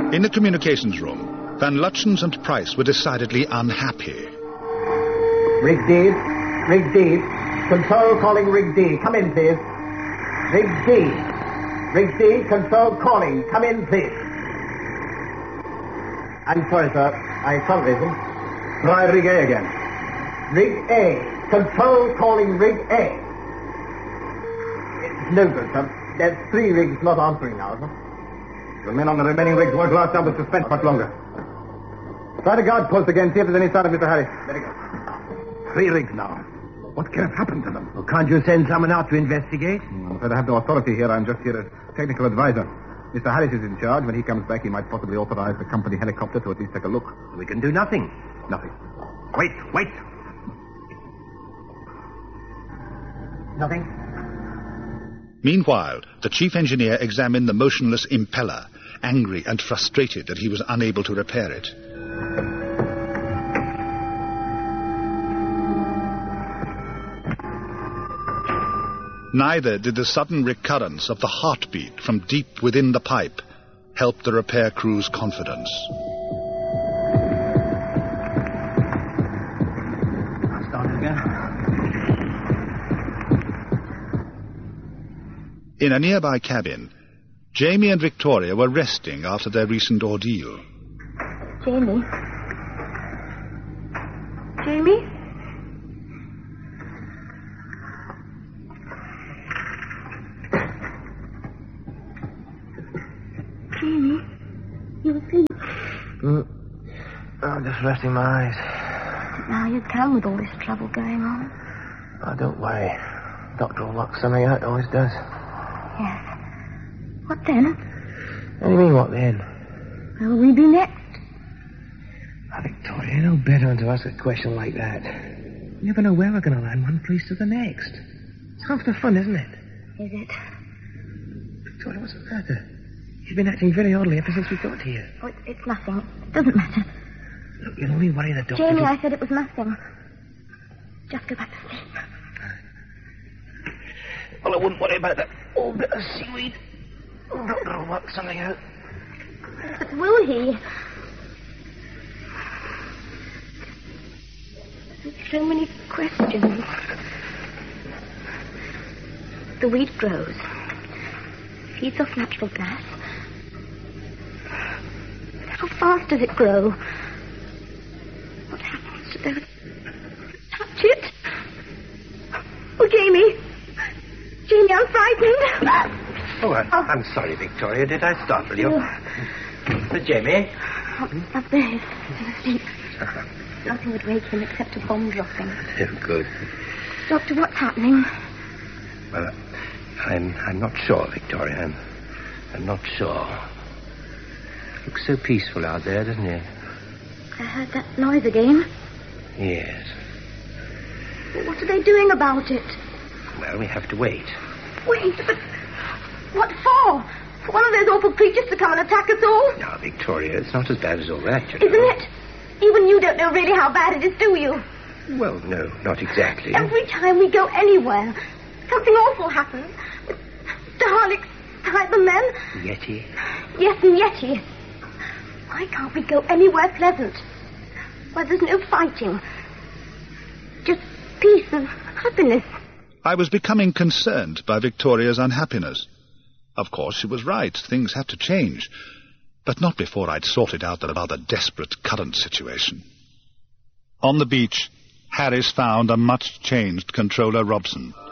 In the communications room, Van Lutyens and Price were decidedly unhappy. Rig D. Rig D. Control calling Rig D. Come in, please. Rig D. Rig D. Control calling. Come in, please. I'm sorry, sir. I can't listen. Try Rig A again. Rig A. Control calling Rig A. It's no good, sir. There's 3 rigs not answering now, sir. The men on the remaining rigs won't last out the suspense much longer. Try the guard post again, see if there's any sign of Mr. Harris. Very good. 3 rigs now. What can have happened to them? Well, can't you send someone out to investigate? I'm afraid I have no authority here. I'm just here as technical advisor. Mr. Harris is in charge. When he comes back, he might possibly authorize the company helicopter to at least take a look. We can do nothing. Nothing. Wait. Nothing. Meanwhile, the chief engineer examined the motionless impeller, angry and frustrated that he was unable to repair it. Neither did the sudden recurrence of the heartbeat from deep within the pipe help the repair crew's confidence. I'll start it again. In a nearby cabin, Jamie and Victoria were resting after their recent ordeal. Jamie? Jamie? Jamie? You asleep? I'm just resting my eyes. Now you can with all this trouble going on. Oh, don't worry. Doctor will lock something out, always does. Yes. What then? What do you mean, what then? Where will we be next? Oh, Victoria, you know better than to ask a question like that. You never know where we're going to land one place to the next. It's half the fun, isn't it? Is it? Victoria, what's the matter? You've been acting very oddly ever since we got here. Oh, it's nothing. It doesn't matter. Look, you'll only worry the doctor. Jamie, I said it was nothing. Just go back to sleep. Well, I wouldn't worry about that old bit of seaweed. The doctor will work something out. But will he? So many questions. The weed grows. Feeds off natural gas. How fast does it grow? What happens to those? Touch it? Oh, Jamie! Jamie, I'm frightened. Oh, I'm sorry, Victoria. Did I startle you? But Jamie? Up there. He's asleep. Nothing would wake him except a bomb dropping. Oh, good. Doctor, what's happening? Well, I'm not sure, Victoria. I'm not sure. Looks so peaceful out there, doesn't it? I heard that noise again. Yes. What are they doing about it? Well, we have to wait. Wait, but what for? For one of those awful creatures to come and attack us all? Now, Victoria, it's not as bad as all that, you know. Isn't it? Even you don't know really how bad it is, do you? Well, no, not exactly. Every time we go anywhere, something awful happens. Daleks, Cybermen. Yeti? Yes, and Yeti. Why can't we go anywhere pleasant? Where there's no fighting. Just peace and happiness. I was becoming concerned by Victoria's unhappiness. Of course, she was right. Things had to change. But not before I'd sorted out the rather desperate current situation. On the beach, Harris found a much-changed Controller Robson.